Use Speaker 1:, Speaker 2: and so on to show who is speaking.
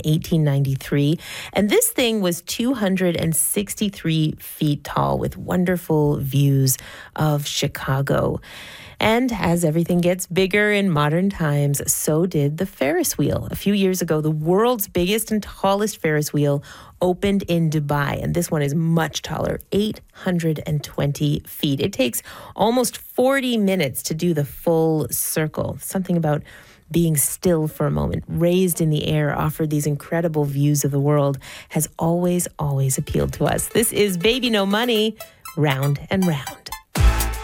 Speaker 1: 1893. And this thing was 263 feet tall with wonderful views of Chicago. And as everything gets bigger in modern times, so did the Ferris wheel. A few years ago, the world's biggest and tallest Ferris wheel opened in Dubai. And this one is much taller, 820 feet. It takes almost 40 minutes to do the full circle. Something about being still for a moment, raised in the air, offered these incredible views of the world, has always appealed to us. This is Baby No Money, Round and Round.